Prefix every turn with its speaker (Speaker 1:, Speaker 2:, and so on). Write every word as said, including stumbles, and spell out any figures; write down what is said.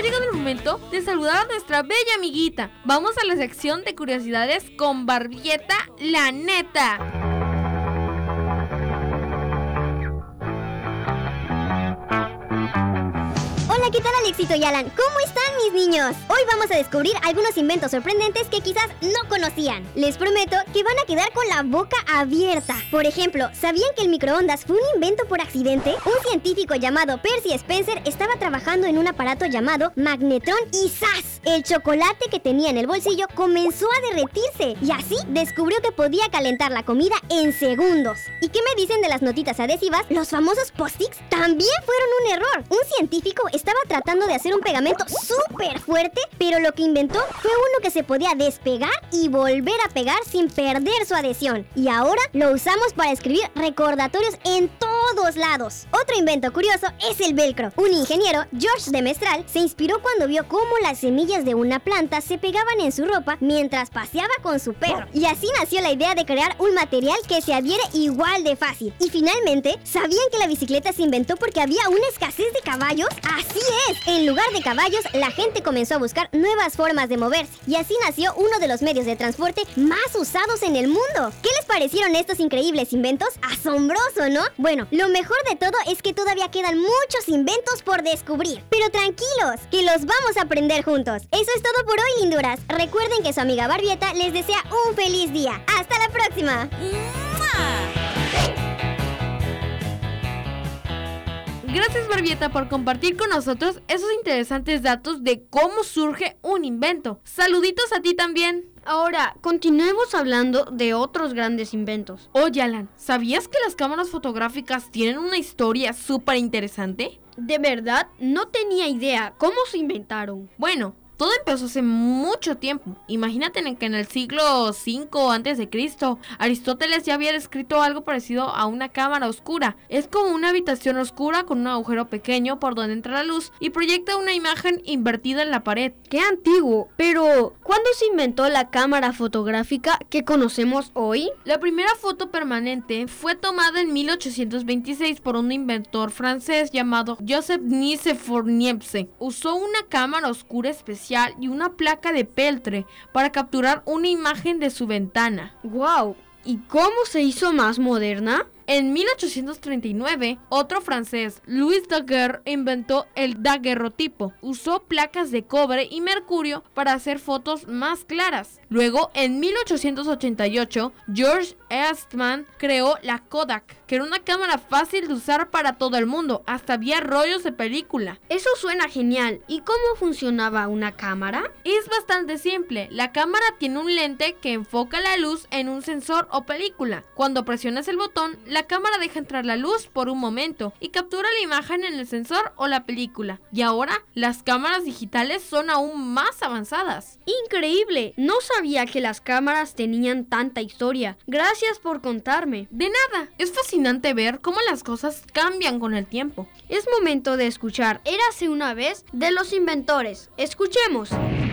Speaker 1: llegado el momento de saludar a nuestra bella amiguita. Vamos a la sección de curiosidades con Barbieta, la neta.
Speaker 2: Hola, ¿qué tal, Alexito y Alan? ¿Cómo están, mis niños? Hoy vamos a descubrir algunos inventos sorprendentes que quizás no conocían. Les prometo que van a quedar con la boca abierta. Por ejemplo, ¿sabían que el microondas fue un invento por accidente? Un científico llamado Percy Spencer estaba trabajando en un aparato llamado magnetrón y ¡zas! El chocolate que tenía en el bolsillo comenzó a derretirse y así descubrió que podía calentar la comida en segundos. ¿Y qué me dicen de las notitas adhesivas? Los famosos post-its también fueron un error. Un científico estaba tratando de hacer un pegamento súper fuerte, pero lo que inventó fue uno que se podía despegar y volver a pegar sin perder su adhesión. Y ahora lo usamos para escribir recordatorios en todos lados. Otro invento curioso es el velcro. Un ingeniero, George de Mestral, se inspiró cuando vio cómo las semillas de una planta se pegaban en su ropa mientras paseaba con su perro. Y así nació la idea de crear un material que se adhiere igual de fácil. Y finalmente, ¿sabían que la bicicleta se inventó porque había una escasez de caballos? ¡Así es! En lugar de caballos, la gente comenzó a buscar nuevas formas de moverse. Y así nació uno de los medios de transporte más usados en el mundo. ¿Qué les parecieron estos increíbles inventos? ¡Asombroso!, ¿no? Bueno, lo mejor de todo es que todavía quedan muchos inventos por descubrir. Pero tranquilos, que los vamos a aprender juntos. Eso es todo por hoy, linduras. Recuerden que su amiga Barbieta les desea un feliz día. ¡Hasta la próxima!
Speaker 1: Gracias, Barbieta, por compartir con nosotros esos interesantes datos de cómo surge un invento. Saluditos a ti también.
Speaker 3: Ahora, continuemos hablando de otros grandes inventos.
Speaker 1: Oye, Alan, ¿sabías que las cámaras fotográficas tienen una historia súper interesante?
Speaker 3: De verdad, no tenía idea cómo se inventaron.
Speaker 1: Bueno, todo empezó hace mucho tiempo. Imagínate en que en el siglo cinco antes de Cristo, Aristóteles ya había descrito algo parecido a una cámara oscura. Es como una habitación oscura con un agujero pequeño por donde entra la luz y proyecta una imagen invertida en la pared.
Speaker 3: ¡Qué antiguo! Pero, ¿cuándo se inventó la cámara fotográfica que conocemos hoy?
Speaker 1: La primera foto permanente fue tomada en mil ochocientos veintiséis por un inventor francés llamado Joseph Niepce. Usó una cámara oscura especial y una placa de peltre para capturar una imagen de su ventana.
Speaker 3: ¡Guau! ¿Y cómo se hizo más moderna?
Speaker 1: En mil ochocientos treinta y nueve, otro francés, Louis Daguerre, inventó el daguerrotipo. Usó placas de cobre y mercurio para hacer fotos más claras. Luego, en mil ochocientos ochenta y ocho, George Eastman creó la Kodak, que era una cámara fácil de usar para todo el mundo. Hasta había rollos de película.
Speaker 3: Eso suena genial. ¿Y cómo funcionaba una cámara?
Speaker 1: Es bastante simple. La cámara tiene un lente que enfoca la luz en un sensor o película. Cuando presionas el botón, la cámara deja entrar la luz por un momento y captura la imagen en el sensor o la película. Y ahora, las cámaras digitales son aún más avanzadas.
Speaker 3: ¡Increíble! No sabía que las cámaras tenían tanta historia. Gracias por contarme.
Speaker 1: De nada. Es fascinante ver cómo las cosas cambian con el tiempo.
Speaker 3: Es momento de escuchar Érase una vez de los inventores. Escuchemos.